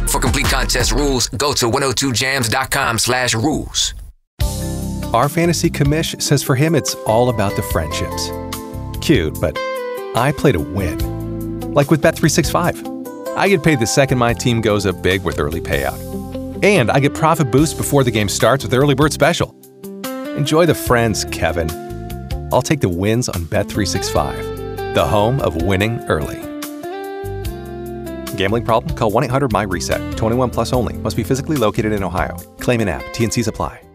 For complete contest rules, go to 102jams.com/rules. Our fantasy commish says for him it's all about the friendships. Cute, but I play to win. Like with Bet365. I get paid the second my team goes up big with early payout. And I get profit boost before the game starts with Early Bird Special. Enjoy the friends, Kevin. I'll take the wins on Bet365, the home of winning early. Gambling problem? Call 1-800-MY-RESET. 21 plus only. Must be physically located in Ohio. Claim in app. T&Cs apply.